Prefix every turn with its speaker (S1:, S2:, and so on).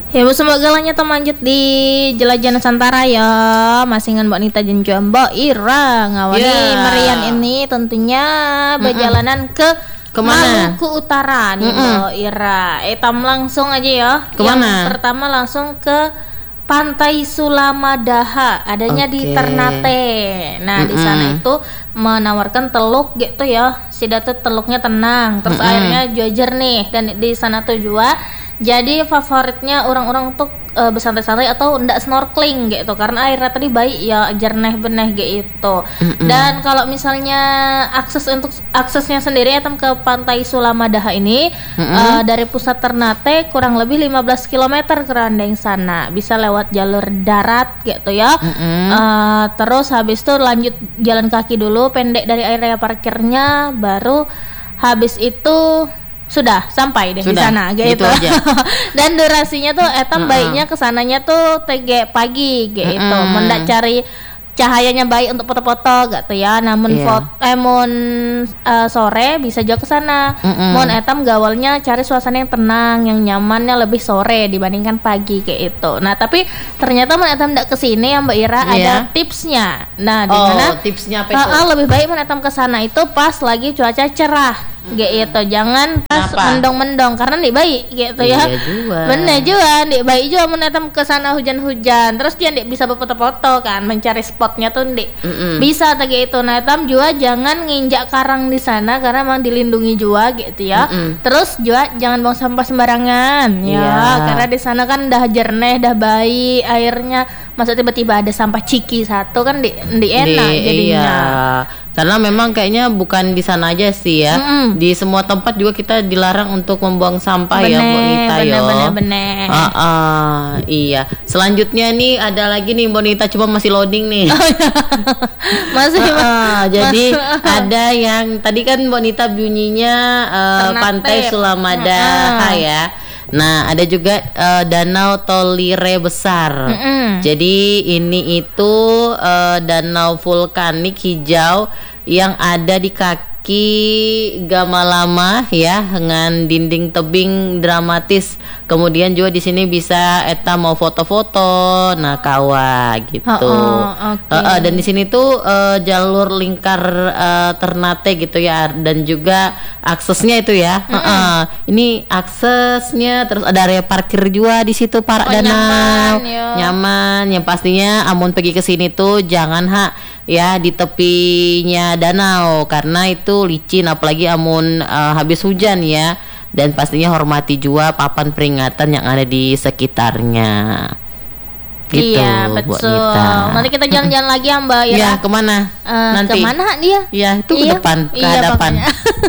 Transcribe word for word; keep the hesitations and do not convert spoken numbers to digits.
S1: Ya bu semoga lanjut lanjut di jelajah Nusantara ya. Masingan Mbak Nita dan juga Mbak Ira ngawani
S2: Yeah.
S1: Merian ini tentunya berjalanan ke
S2: Kemana?
S1: Maluku Utara nih
S2: Mm-mm.
S1: Mbak Ira. Etam langsung aja ya.
S2: Kemana?
S1: Yang pertama langsung ke Pantai Sulamadaha, adanya di
S2: Oke.
S1: Ternate. Nah, di sana
S2: Mm-mm.
S1: itu menawarkan teluk gitu ya. Sida tuh teluknya tenang, terus
S2: Mm-mm.
S1: airnya juga jernih, dan di sana tuh juga jadi favoritnya orang-orang untuk eh, bersantai-santai atau ndak snorkeling gitu, karena airnya tadi baik ya, jernih beneh gitu.
S2: Mm-mm.
S1: Dan kalau misalnya akses untuk aksesnya sendiri etam ke Pantai Sulamadaha ini
S2: Mm-mm.
S1: eh, dari pusat Ternate kurang lebih lima belas kilometer ke Randeng sana. Bisa lewat jalur darat gitu ya.
S2: Mm-mm.
S1: Eh, terus habis itu lanjut jalan kaki dulu pendek dari area parkirnya, baru habis itu sudah sampai deh di
S2: Sudah,
S1: sana
S2: gitu
S1: gitu.
S2: aja.
S1: Dan durasinya tuh etam
S2: Mm-mm.
S1: baiknya kesananya tuh tege pagi gitu.
S2: Mm-mm.
S1: Mendak cari cahayanya baik untuk foto-foto gitu ya. Namun
S2: Iya.
S1: foto eh mun eh, sore bisa juga ke sana.
S2: Mm-mm.
S1: Mun etam gawalnya cari suasana yang tenang, yang nyamannya lebih sore dibandingkan pagi kayak itu. Nah, tapi ternyata mun etam ndak ke sini ya Mbak Ira,
S2: Iya.
S1: ada tipsnya. Nah, di
S2: Oh,
S1: mana
S2: tipsnya apa itu?
S1: Ah, ah, lebih baik mun etam ke sana itu pas lagi cuaca cerah. Gitu, jangan pas
S2: Kenapa?
S1: mendong-mendong karena nih baik gitu ya.
S2: Iya juga.
S1: Bener juga, nih baik juga mun etam ke sana hujan-hujan. Terus dia ndik bisa berfoto-foto kan, mencari spotnya tuh ndik
S2: Mm-mm.
S1: bisa tadi itu. Nah, etam juga jangan nginjak karang di sana karena memang dilindungi juga gitu ya.
S2: Mm-mm.
S1: Terus juga jangan buang sampah sembarangan ya,
S2: Iya.
S1: karena di sana kan dah jernih, dah baik airnya. Masa tiba-tiba ada sampah ciki satu kan di, di enak
S2: Di-
S1: jadinya.
S2: Iya. Karena memang kayaknya bukan di sana aja sih ya.
S1: Mm-mm.
S2: Di semua tempat juga kita dilarang untuk membuang sampah ya, Mbak Nita
S1: bener,
S2: yo.
S1: bener, bener.
S2: Ah, ah, iya. Selanjutnya nih ada lagi nih Mbak Nita, cuma masih loading nih.
S1: Masih
S2: Ah, ah, jadi
S1: Mas-
S2: ada yang tadi kan Mbak Nita bunyinya eh,
S1: Ternate.
S2: Pantai Sulamadaha
S1: Mm-mm.
S2: ya. Nah, ada juga eh, Danau Tolire Besar.
S1: Mm-mm.
S2: Jadi ini itu eh, danau vulkanik hijau yang ada di kaki Gamalama ya, dengan dinding tebing dramatis. Kemudian juga di sini bisa eta mau foto-foto, nah kawa gitu.
S1: Oh, oh, oke.
S2: Eh, eh, dan di sini tuh eh, jalur lingkar eh, Ternate gitu ya, dan juga aksesnya itu ya. Eh, eh, ini aksesnya, terus ada area parkir juga di situ para
S1: Oh,
S2: danau.
S1: nyaman, ya.
S2: Nyaman. Yang pastinya amun pergi ke sini tuh jangan ha ya di tepinya danau karena itu licin, apalagi amun eh, habis hujan ya. Dan pastinya hormati juga papan peringatan yang ada di sekitarnya. Gitu,
S1: Iya
S2: Bu
S1: betul.
S2: Nita.
S1: Nanti kita jalan-jalan lagi ya Mbak Ira.
S2: Iya, kemana?
S1: Eh,
S2: Nanti.
S1: kemana dia?
S2: Ya, itu ke
S1: Iya.
S2: depan, ke
S1: Iya,
S2: hadapan.
S1: pokoknya.